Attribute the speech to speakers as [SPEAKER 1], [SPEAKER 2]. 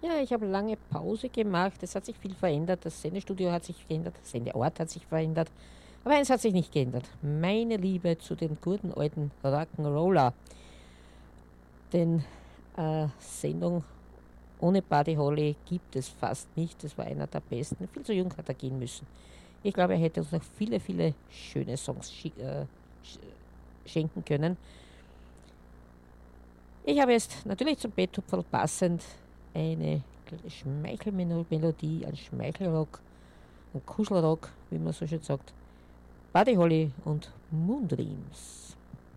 [SPEAKER 1] Ja, ich habe lange Pause gemacht. Es hat sich viel verändert. Das Sendestudio hat sich geändert. Der Sendeort hat sich verändert. Aber eins hat sich nicht geändert. Meine Liebe zu den guten alten Rock'n'Roller. Denn Sendung ohne Buddy Holly gibt es fast nicht. Das war einer der besten. Viel zu jung hat er gehen müssen. Ich glaube, er hätte uns noch viele, viele schöne Songs schenken können. Ich habe jetzt natürlich zum Beethoven passend eine Schmeichelmelodie, ein Schmeichelrock, ein Kuschelrock, wie man so schön sagt. Buddy Holly und Moondreams.